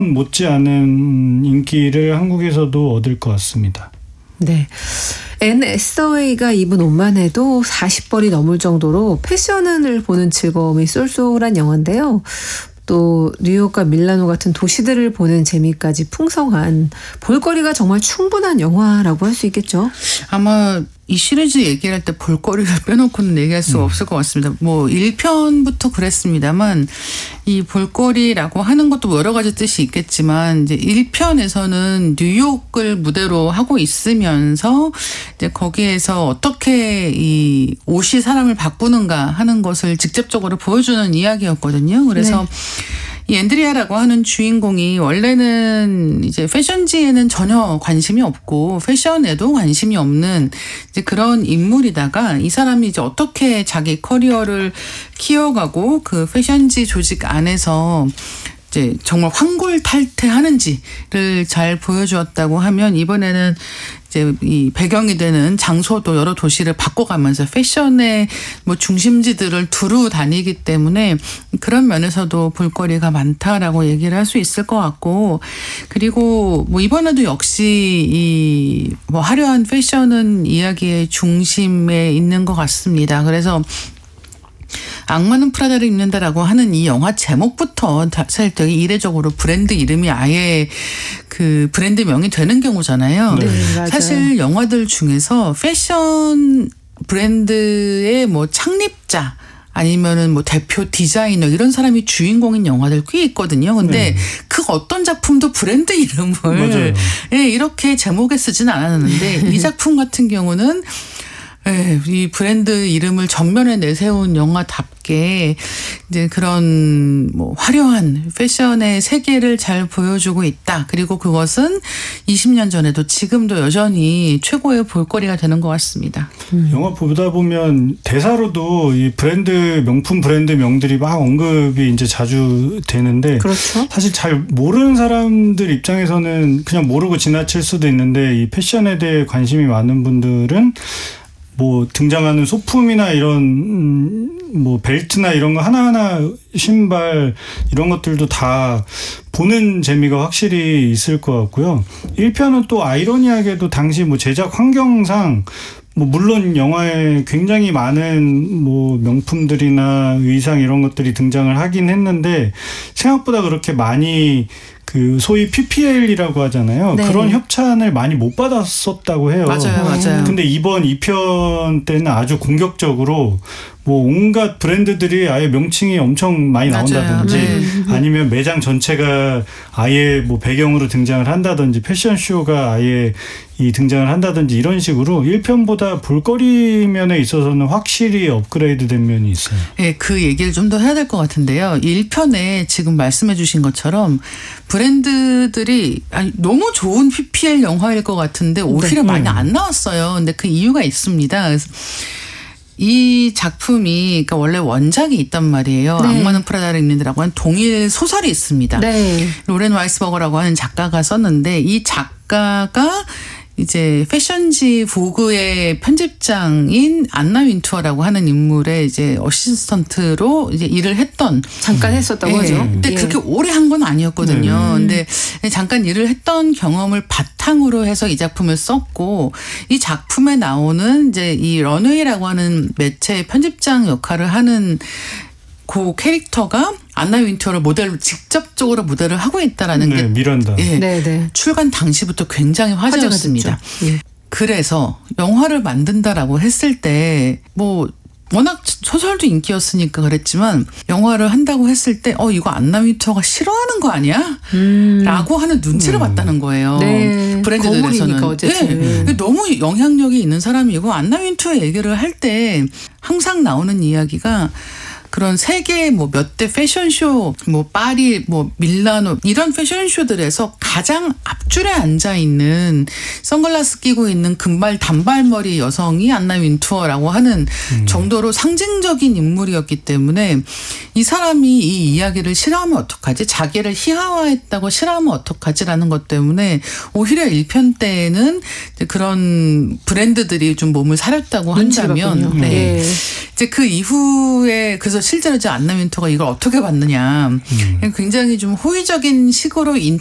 못지않은 인기를 한국에서도 얻을 것 같습니다. 네. 앤 해서웨이가 입은 옷만 해도 40벌이 넘을 정도로 패션을 보는 즐거움이 쏠쏠한 영화인데요. 또 뉴욕과 밀라노 같은 도시들을 보는 재미까지 풍성한 볼거리가 정말 충분한 영화라고 할 수 있겠죠. 아마 이 시리즈 얘기할 때 볼거리를 빼놓고는 얘기할 수가 없을 것 같습니다. 뭐 1편부터 그랬습니다만 이 볼거리라고 하는 것도 뭐 여러 가지 뜻이 있겠지만 이제 1편에서는 뉴욕을 무대로 하고 있으면서 이제 거기에서 어떻게 이 옷이 사람을 바꾸는가 하는 것을 직접적으로 보여주는 이야기였거든요. 그래서 이 앤드리아라고 하는 주인공이 원래는 이제 패션지에는 전혀 관심이 없고 패션에도 관심이 없는 이제 그런 인물이다가 이 사람이 이제 어떻게 자기 커리어를 키워가고 그 패션지 조직 안에서 이제 정말 환골탈태하는지를 잘 보여주었다고 하면 이번에는 이제 이 배경이 되는 장소도 여러 도시를 바꿔가면서 패션의 뭐 중심지들을 두루 다니기 때문에 그런 면에서도 볼거리가 많다라고 얘기를 할 수 있을 것 같고, 그리고 뭐 이번에도 역시 이 뭐 화려한 패션은 이야기의 중심에 있는 것 같습니다. 그래서 악마는 프라다를 입는다라고 하는 이 영화 제목부터 사실 되게 이례적으로 브랜드 이름이 아예 그 브랜드명이 되는 경우잖아요. 네, 맞아요. 사실 영화들 중에서 패션 브랜드의 뭐 창립자 아니면은 뭐 대표 디자이너 이런 사람이 주인공인 영화들 꽤 있거든요. 근데 그 어떤 작품도 브랜드 이름을 이렇게 제목에 쓰지는 않았는데 이 작품 같은 경우는 이 브랜드 이름을 전면에 내세운 영화답게 이제 그런 뭐 화려한 패션의 세계를 잘 보여주고 있다. 그리고 그것은 20년 전에도 지금도 여전히 최고의 볼거리가 되는 것 같습니다. 영화 보다 보면 대사로도 이 브랜드 명품 브랜드 명들이 막 언급이 이제 자주 되는데, 그렇죠. 사실 잘 모르는 사람들 입장에서는 그냥 모르고 지나칠 수도 있는데 이 패션에 대해 관심이 많은 분들은 뭐 등장하는 소품이나 이런 뭐 벨트나 이런 거 하나하나 신발 이런 것들도 다 보는 재미가 확실히 있을 것 같고요. 1편은 또 아이러니하게도 당시 뭐 제작 환경상 뭐 물론 영화에 굉장히 많은 뭐 명품들이나 의상 이런 것들이 등장을 하긴 했는데 생각보다 그렇게 많이 그 소위 PPL이라고 하잖아요. 네. 그런 협찬을 많이 못 받았었다고 해요. 맞아요. 근데 이번 2편 때는 아주 공격적으로 뭐 온갖 브랜드들이 아예 명칭이 엄청 많이 나온다든지 아니면 매장 전체가 아예 뭐 배경으로 등장을 한다든지 패션쇼가 아예 이 등장을 한다든지 이런 식으로 1편보다 볼거리 면에 있어서는 확실히 업그레이드된 면이 있어요. 네, 그 얘기를 좀 더 해야 될 것 같은데요. 1편에 지금 말씀해 주신 것처럼 브랜드들이 너무 좋은 PPL 영화일 것 같은데 오히려 많이 안 나왔어요. 근데 그 이유가 있습니다. 그래서 이 작품이 그러니까 원래 원작이 있단 말이에요. 네. 악마는 프라다를 입는다라고 하는 동일 소설이 있습니다. 네. 로렌 와이스버거라고 하는 작가가 썼는데 이 작가가 이제 패션지 보그의 편집장인 안나 윈투어라고 하는 인물의 이제 어시스턴트로 이제 일을 했던 잠깐 했었던 거죠. 근데 그렇게 오래 한 건 아니었거든요. 근데 잠깐 일을 했던 경험을 바탕으로 해서 이 작품을 썼고 이 작품에 나오는 이제 이 런웨이라고 하는 매체의 편집장 역할을 하는 그 캐릭터가 안나 윈터를 직접적으로 모델을 하고 있다라는 게 미란다. 출간 당시부터 굉장히 화제였습니다. 그래서 영화를 만든다라고 했을 때 뭐 워낙 소설도 인기였으니까 그랬지만 영화를 한다고 했을 때 이거 안나 윈터가 싫어하는 거 아니야? 라고 하는 눈치를 봤다는 거예요. 브랜드들에서는. 어쨌든. 너무 영향력이 있는 사람이고 안나 윈터의 얘기를 할 때 항상 나오는 이야기가 그런 세계 뭐 몇 대 패션쇼, 뭐 파리, 뭐 밀라노 이런 패션쇼들에서 가장 앞줄에 앉아 있는 선글라스 끼고 있는 금발 단발머리 여성이 안나 윈투어라고 하는 정도로 상징적인 인물이었기 때문에 이 사람이 이 이야기를 싫어하면 어떡하지? 자기를 희화화했다고 싫어하면 어떡하지라는 것 때문에 오히려 1편 때에는 그런 브랜드들이 좀 몸을 사렸다고 한다면 이제 그 이후에 그래서 실제로 이제 안나 윈터가 이걸 어떻게 봤느냐. 굉장히 좀 호의적인 식으로